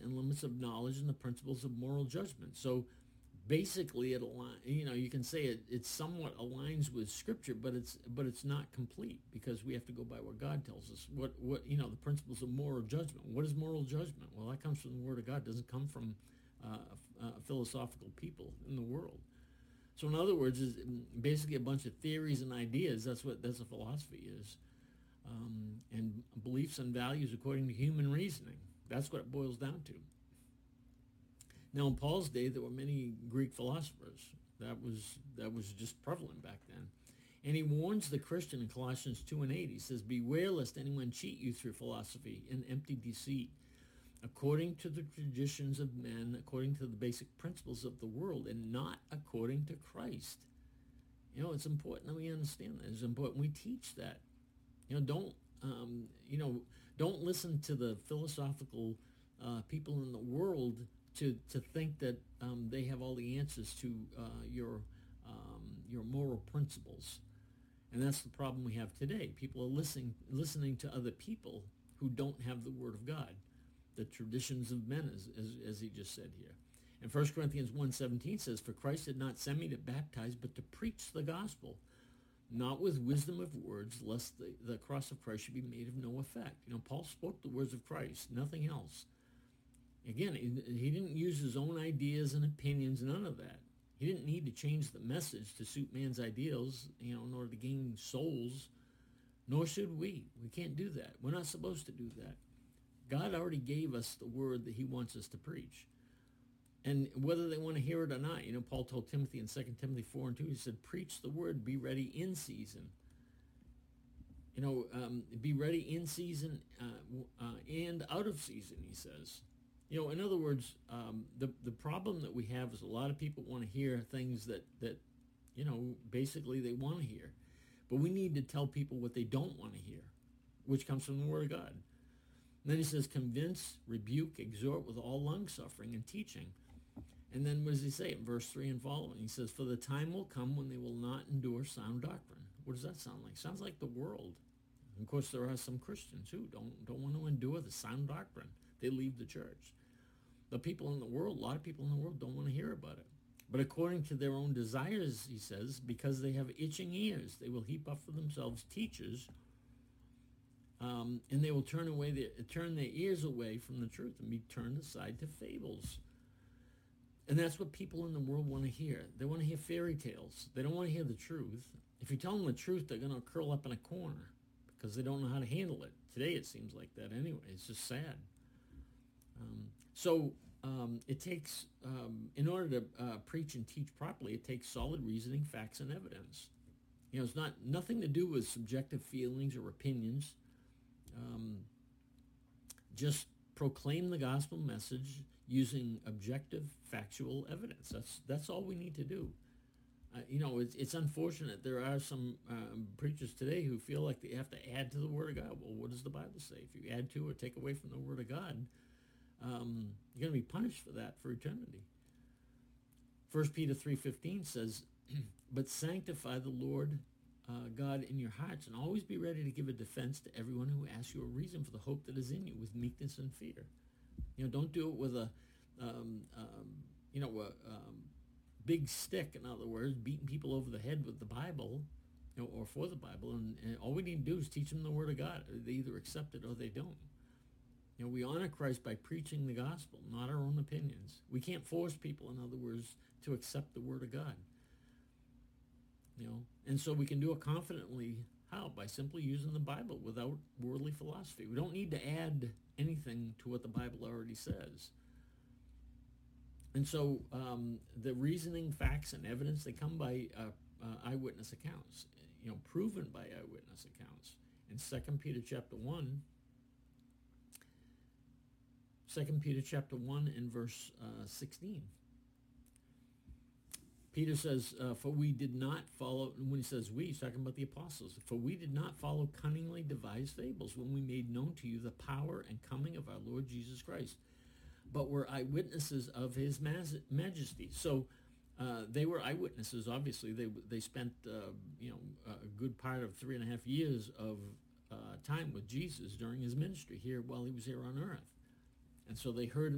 and limits of knowledge and the principles of moral judgment. So basically, you can say it somewhat aligns with Scripture, but it's not complete, because we have to go by what God tells us. What the principles of moral judgment. What is moral judgment? Well, that comes from the Word of God. It doesn't come from philosophical people in the world. So in other words, it's basically a bunch of theories and ideas. That's what a philosophy is, and beliefs and values according to human reasoning. That's what it boils down to. Now, in Paul's day, there were many Greek philosophers. That was just prevalent back then. And he warns the Christian in Colossians 2:8. He says, "Beware lest anyone cheat you through philosophy and empty deceit, according to the traditions of men, according to the basic principles of the world, and not according to Christ." It's important that we understand that. It's important we teach that. Don't listen to the philosophical people in the world to think that they have all the answers to your moral principles. And that's the problem we have today. People are listening to other people who don't have the Word of God, the traditions of men, as he just said here. And 1 Corinthians 1:17 says, "For Christ did not send me to baptize, but to preach the gospel, not with wisdom of words, lest the cross of Christ should be made of no effect." Paul spoke the words of Christ, nothing else. Again, he didn't use his own ideas and opinions, none of that. He didn't need to change the message to suit man's ideals, in order to gain souls, nor should we. We can't do that. We're not supposed to do that. God already gave us the word that he wants us to preach. And whether they want to hear it or not, Paul told Timothy in 2 Timothy 4:2, he said, "Preach the word, be ready in season." Be ready in season and out of season, he says. In other words, the problem that we have is a lot of people want to hear things that basically they want to hear. But we need to tell people what they don't want to hear, which comes from the Word of God. And then he says, "Convince, rebuke, exhort with all long-suffering and teaching." And then what does he say in verse 3 and following? He says, "For the time will come when they will not endure sound doctrine." What does that sound like? Sounds like the world. And of course, there are some Christians who don't want to endure the sound doctrine. They leave the church. The people in the world, a lot of people in the world don't want to hear about it. "But according to their own desires," he says, "because they have itching ears, they will heap up for themselves teachers, and they will turn their ears away from the truth and be turned aside to fables." And that's what people in the world want to hear. They want to hear fairy tales. They don't want to hear the truth. If you tell them the truth, they're going to curl up in a corner because they don't know how to handle it. Today it seems like that anyway. It's just sad. So it takes, in order to preach and teach properly, it takes solid reasoning, facts, and evidence. It's nothing to do with subjective feelings or opinions. Just proclaim the gospel message using objective, factual evidence. That's all we need to do. It's unfortunate. There are some preachers today who feel like they have to add to the Word of God. Well, what does the Bible say? If you add to or take away from the Word of God, you're going to be punished for that for eternity. 1 Peter 3:15 says, "But sanctify the Lord God in your hearts, and always be ready to give a defense to everyone who asks you a reason for the hope that is in you, with meekness and fear." Don't do it with a big stick. In other words, beating people over the head with the Bible, or for the Bible. And all we need to do is teach them the Word of God. They either accept it or they don't. We honor Christ by preaching the gospel, not our own opinions. We can't force people, in other words, to accept the Word of God. And so we can do it confidently. How? By simply using the Bible without worldly philosophy. We don't need to add anything to what the Bible already says. And so the reasoning, facts, and evidence, they come by eyewitness accounts, proven by eyewitness accounts. In 2 Peter chapter 1, 2 Peter chapter 1 and verse 16. Peter says, "For we did not follow," when he says we, he's talking about the apostles, "for we did not follow cunningly devised fables when we made known to you the power and coming of our Lord Jesus Christ, but were eyewitnesses of his majesty." So they were eyewitnesses, obviously. They spent a good part of 3.5 years of time with Jesus during his ministry here while he was here on earth. And so they heard